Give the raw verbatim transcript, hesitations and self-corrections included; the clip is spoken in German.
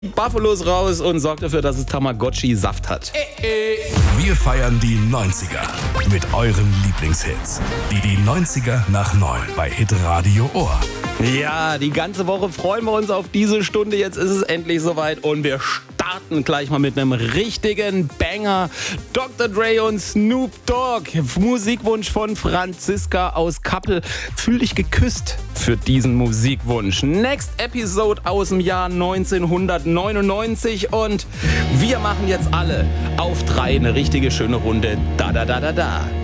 Buffalos raus und sorgt dafür, dass es Tamagotchi-Saft hat. Wir feiern die neunziger mit euren Lieblingshits. Die, die neunziger nach neun bei Hitradio Ohr. Ja, die ganze Woche freuen wir uns auf diese Stunde. Jetzt ist es endlich soweit und wir starten gleich mal mit einem richtigen Banger. Doktor Dre und Snoop Dogg. Musikwunsch von Franziska aus Kappel. Fühl dich geküsst für diesen Musikwunsch. Next Episode aus dem Jahr neunzehnhundertneunundneunzig und wir machen jetzt alle auf drei eine richtige schöne Runde. Da, da, da, da, da.